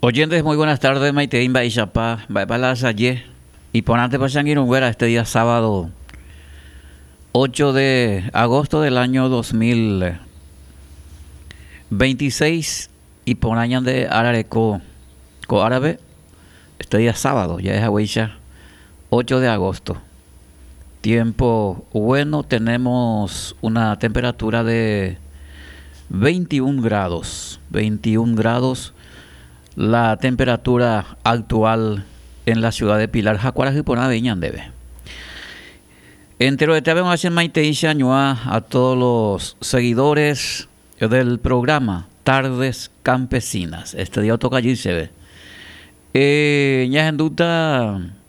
Oyentes, muy buenas tardes, Maite Imba y Chapá, Baepalas ayer y ponante Pachanguirunguera este día sábado 8 de agosto del año 2026 y ponañan de Arareco, co árabe, este día sábado, ya es Agüeisha, 8 de agosto. Tiempo bueno, tenemos una temperatura de 21 grados, 21 grados. La temperatura actual en la ciudad de Pilar, Jacuara, Jipona, Viñan debe. Entero de TV a Maiteisha a todos los seguidores del programa Tardes Campesinas. Este día toca allí se ve. Ya en duda